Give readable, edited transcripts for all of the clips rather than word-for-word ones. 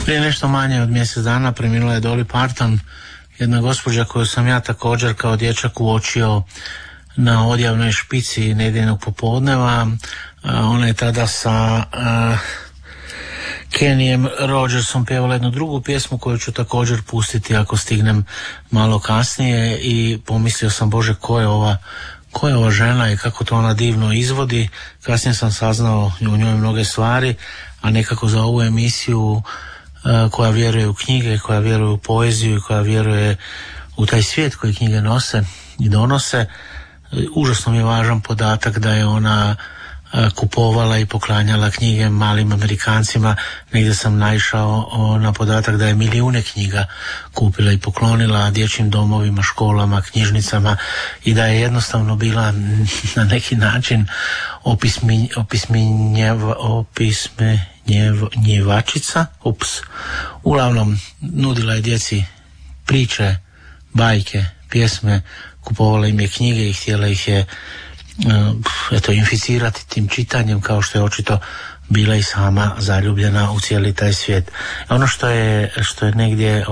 Prije nešto manje od mjesec dana preminula je Dolly Parton, jedna gospođa koju sam ja također kao dječak uočio na odjavnoj špici nedjeljnog popodneva. Ona je tada sa Kennyem Rogersom pjevala jednu drugu pjesmu koju ću također pustiti ako stignem malo kasnije i pomislio sam, Bože, ko je ova žena i kako to ona divno izvodi. Kasnije sam saznao o njoj mnoge stvari, a nekako za ovu emisiju koja vjeruje u knjige, koja vjeruje u poeziju i koja vjeruje u taj svijet koji knjige nose i donose, užasno mi je važan podatak da je ona kupovala i poklanjala knjige malim Amerikancima. Negdje sam naišao na podatak da je milijune knjiga kupila i poklonila dječjim domovima, školama, knjižnicama i da je jednostavno bila na neki način opismenjivačica. Uglavnom nudila je djeci priče, bajke, pjesme, kupovala im je knjige i htjela ih je inficirati tim čitanjem, kao što je očito bila i sama zaljubljena u cijeli taj svijet. Ono što je negdje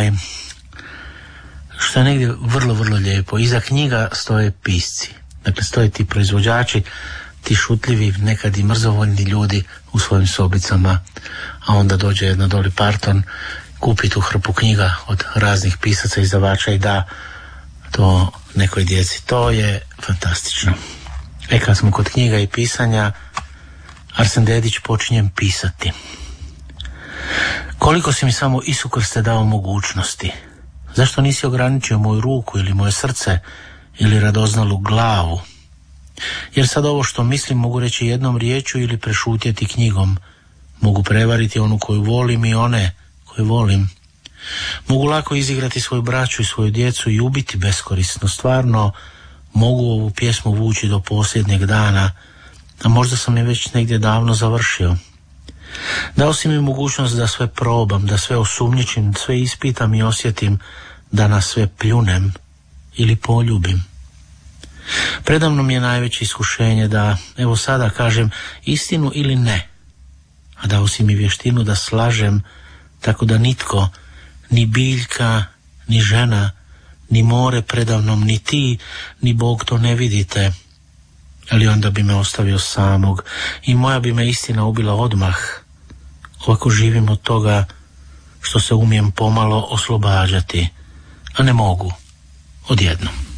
vrlo, vrlo lijepo, iza knjiga stoje pisci. Dakle, stoje ti proizvođači, ti šutljivi, nekad i mrzovoljni ljudi u svojim sobicama, a onda dođe jedna Dolly Parton, kupi tu hrpu knjiga od raznih pisaca, izdavača i da to nekoj djeci. To je fantastično. Kad smo kod knjiga i pisanja, Arsen Dedić, počinjem pisati. Koliko si mi samo Isukrste dao mogućnosti? Zašto nisi ograničio moju ruku ili moje srce ili radoznalu glavu? Jer sad ovo što mislim mogu reći jednom riječju ili prešutjeti knjigom. Mogu prevariti onu koju volim i one koje volim. Mogu lako izigrati svoju braću i svoju djecu i ubiti beskorisno. Stvarno mogu ovu pjesmu vući do posljednjeg dana, a možda sam je već negdje davno završio. Dao si mi mogućnost da sve probam, da sve osumnjičim, sve ispitam i osjetim, da na sve pljunem ili poljubim. Predamnom je najveće iskušenje da, evo sada kažem, istinu ili ne, a dao si mi vještinu da slažem, tako da nitko, ni biljka, ni žena, ni more predavnom, ni ti, ni Bog to ne vidite. Ali onda bi me ostavio samog i moja bi me istina ubila odmah. Ovako živim od toga što se umijem pomalo oslobađati, a ne mogu odjednom.